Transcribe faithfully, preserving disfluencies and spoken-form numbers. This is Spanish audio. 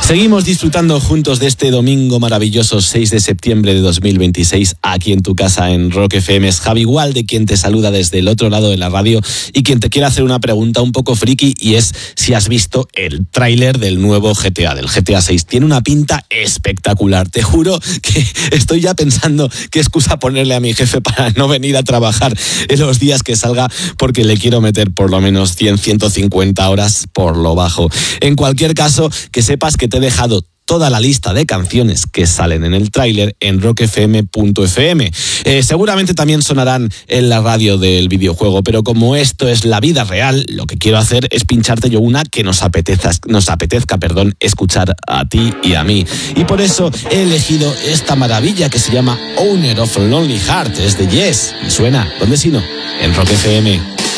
Seguimos disfrutando juntos de este domingo maravilloso seis de septiembre de dos mil veintiséis aquí en tu casa en Rock F M. Es Javi Gualde quien te saluda desde el otro lado de la radio y quien te quiere hacer una pregunta un poco friki, y es si has visto el tráiler del nuevo G T A, del G T A seis. Tiene una pinta espectacular. Te juro que estoy ya pensando qué excusa ponerle a mi jefe para no venir a trabajar en los días que salga, porque le quiero meter por lo menos cien, ciento cincuenta horas por lo bajo. En cualquier caso, que sepas que te he dejado toda la lista de canciones que salen en el tráiler en rock f m punto f m. Eh, seguramente también sonarán en la radio del videojuego, pero como esto es la vida real, lo que quiero hacer es pincharte yo una que nos apetezca, nos apetezca perdón, escuchar a ti y a mí. Y por eso he elegido esta maravilla que se llama Owner of a Lonely Heart. Es de Yes y suena, ¿dónde si no? En Rock F M.